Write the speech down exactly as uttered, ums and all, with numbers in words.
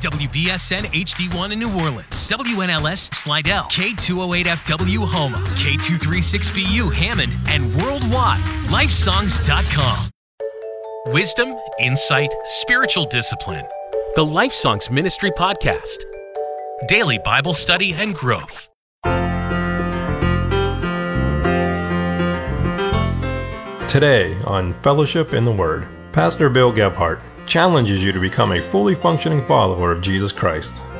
W B S N H D one in New Orleans, W N L S Slidell, K two oh eight F W Houma, K two thirty-six B U Hammond, and worldwide, lifesongs dot com. Wisdom, insight, spiritual discipline. The Life Songs Ministry Podcast. Daily Bible study and growth. Today on Fellowship in the Word, Pastor Bill Gebhardt challenges you to become a fully functioning follower of Jesus Christ.